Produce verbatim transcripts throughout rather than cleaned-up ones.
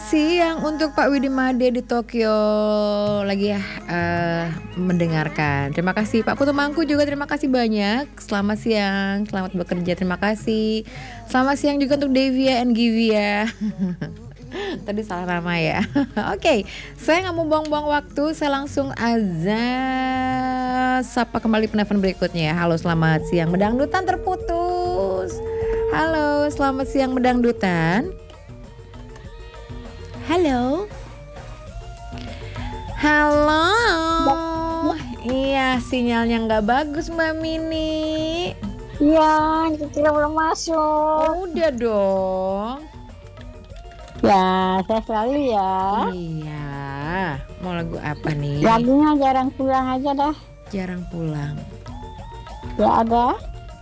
siang untuk Pak Widimade di Tokyo lagi ya uh, mendengarkan. Terima kasih Pak Putu Mangku juga, terima kasih banyak. Selamat siang, selamat bekerja, terima kasih. Selamat siang juga untuk Devia and Givia. Tadi salah nama ya. Oke, okay, saya nggak mau buang-buang waktu, saya langsung aja sapa kembali penelpon berikutnya. Halo, selamat siang. Medangdutan terputus. Halo, selamat siang Medangdutan. Halo. Halo. Iya, sinyalnya nggak bagus Mbak Mini. Iya, kita belum masuk. Oh, udah dong. Ya, saya selalu ya. Iya. Mau lagu apa nih? Lagunya jarang pulang aja dah. Jarang pulang. Ya ada.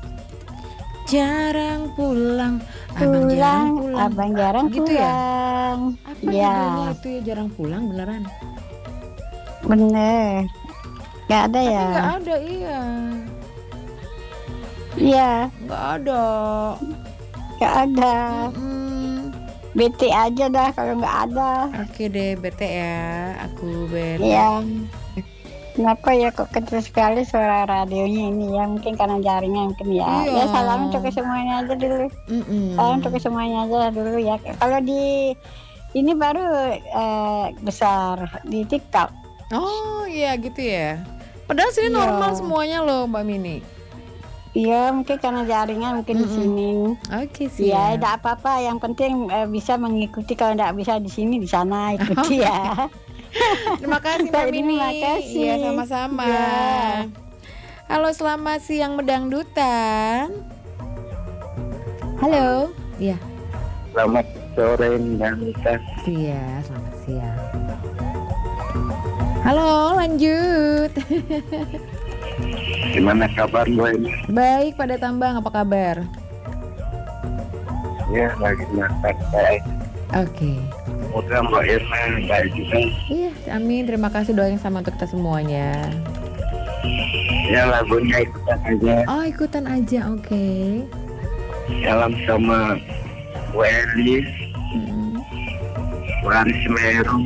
Jarang pulang. Abang pulang, jarang pulang. Abang jarang gitu pulang. Ya? Apa ya. judulnya itu ya, jarang pulang beneran? Bener. Gak ada Tapi ya? Gak ada, iya. Iya. Gak ada. Gak ada. Mm-mm. B T aja dah kalau gak ada. Oke deh, bete ya. Aku bete. Iya. Kenapa ya kok kecil sekali suara radionya ini ya? Mungkin karena jaringnya mungkin ya. Iya. Ya salam untuk semuanya aja dulu. Mm-mm. Salam untuk semuanya aja dulu ya. Kalau di ini baru eh, besar di TikTok. Oh iya gitu ya. Padahal sini Iya. normal semuanya loh Mbak Mini. Iya mungkin karena jaringan mungkin Mm-mm. di sini. Oke sih. Ya tidak apa-apa. Yang penting eh, bisa mengikuti. Kalau tidak bisa di sini di sana ikuti ya. Terima kasih Mbak Mini. Terima kasih. Iya sama-sama. Ya. Halo, selamat siang Medangdutan. Halo. Iya. Selamat sore Medangdutan. Iya, selamat siang. Halo, lanjut. Gimana kabar gue ini? Baik, pada tambang apa kabar? Ya lagi masak baik. Oke. Semoga Mbak Irma baik juga. Iya, amin. Terima kasih doanya sama untuk kita semuanya. Ya lagunya ikutan aja. Oh, ikutan aja, oke. Salam sama Bu Eli, Mm-mm. Bu Aris Semeru,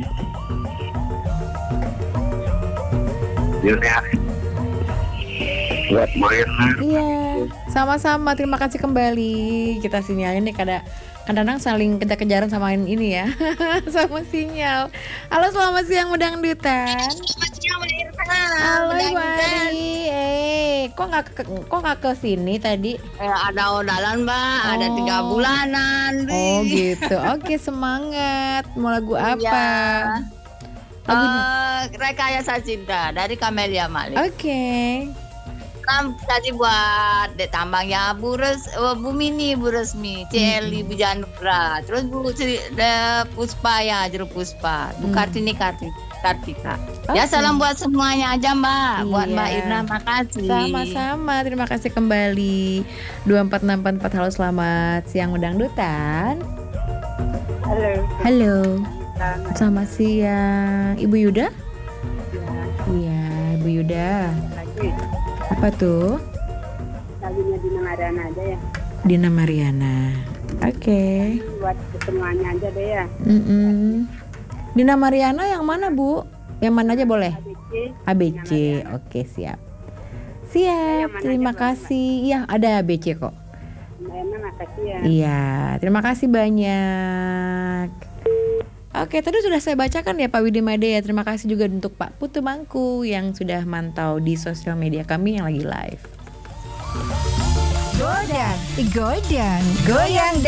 Julia, buat Mbak Irma. Iya, sama-sama. Terima kasih kembali. Kita sinyalnya nih kada kadang-kadang saling kejar-kejaran sama ini ya. Sama sinyal. Halo, selamat siang Medangdutan. Selamat siang Mbak Irma. Halo Ibu Ari. Eh, kok nggak ke, kok nggak ke sini tadi? Eh, ada odalan Mbak, Oh. ada tiga bulanan. Oh gitu. Oke, semangat. Mau lagu apa? Iya. Lagunya. Eh, Rekayasa Cinta dari Camelia Malik. Oke. Kan tadi buat dek tambang ya Bu Res, eh, Bu Mini, Bu Resmi, Celi, Bu Janura, terus Bu Sri- de Puspa ya, Juru Puspa, Bu Hmm. Kartini Karti Kartika. Ya Oke. salam buat semuanya aja Mbak, buat Iya. Mbak Irna, makasih. Sama-sama, terima kasih kembali. Dua empat enam empat empat. Halo, selamat siang Medangdutan. Halo. Halo. Selamat siang Ibu Yuda. Iya, Ibu Yuda. Lagi, Apa tuh? lagunya Dina Mariana aja ya. Dina Mariana. Oke. Buat semuanya aja deh ya. Mm-mm. Dina Mariana yang mana Bu? Yang mana aja boleh? A B C. Oke, siap. Siap. Terima kasih. Iya, ada A B C kok. Mbak Irna makasih ya. Iya, terima kasih banyak. Oke, tadi sudah saya bacakan ya Pak Widimade ya. Terima kasih juga untuk Pak Putu Mangku yang sudah mantau di sosial media kami yang lagi live. Godan, godan, goyang